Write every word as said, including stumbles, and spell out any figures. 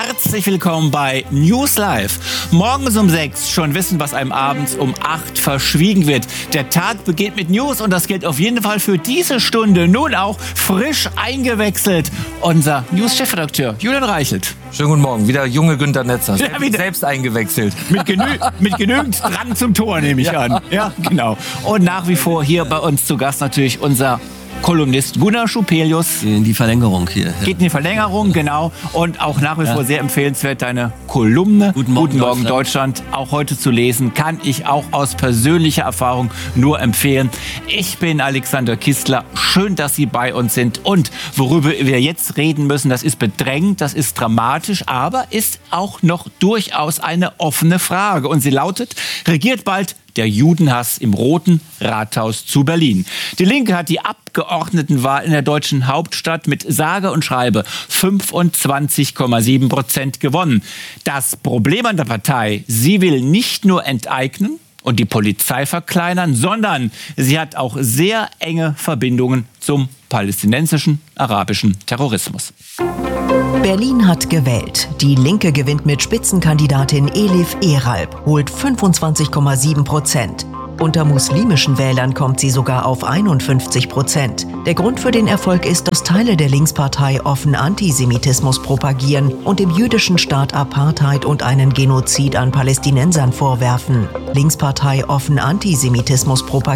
Herzlich willkommen bei News Live. Morgens um sechs schon wissen, was einem abends um acht verschwiegen wird. Der Tag beginnt mit News und das gilt auf jeden Fall für diese Stunde. Nun auch frisch eingewechselt unser News-Chefredakteur Julian Reichelt. Schönen guten Morgen, wieder junge Günter Netzer, Ja, wieder. selbst eingewechselt. Mit, genü mit genügend Drang zum Tor, nehme ich Ja. an. Ja, genau. Und nach wie vor hier bei uns zu Gast natürlich unser Kolumnist Gunnar Schupelius. In die Verlängerung hier. Ja. Geht in die Verlängerung, genau. Und auch nach wie Ja. vor sehr empfehlenswert deine Kolumne. Guten Morgen, Morgen Deutschland. Deutschland. Auch heute zu lesen, kann ich auch aus persönlicher Erfahrung nur empfehlen. Ich bin Alexander Kistler. Schön, dass Sie bei uns sind. Und worüber wir jetzt reden müssen, das ist bedrängend, das ist dramatisch, aber ist auch noch durchaus eine offene Frage. Und sie lautet, regiert bald der Judenhass im Roten Rathaus zu Berlin. Die Linke hat die Abgeordnetenwahl in der deutschen Hauptstadt mit sage und schreibe fünfundzwanzig Komma sieben Prozent gewonnen. Das Problem an der Partei, sie will nicht nur enteignen und die Polizei verkleinern, sondern sie hat auch sehr enge Verbindungen zum palästinensischen, arabischen Terrorismus. Berlin hat gewählt. Die Linke gewinnt mit Spitzenkandidatin Elif Eralp, holt fünfundzwanzig Komma sieben Prozent. Unter muslimischen Wählern kommt sie sogar auf einundfünfzig Prozent. Der Grund für den Erfolg ist, dass Teile der Linkspartei offen Antisemitismus propagieren und dem jüdischen Staat Apartheid und einen Genozid an Palästinensern vorwerfen. Linkspartei offen Antisemitismus propagieren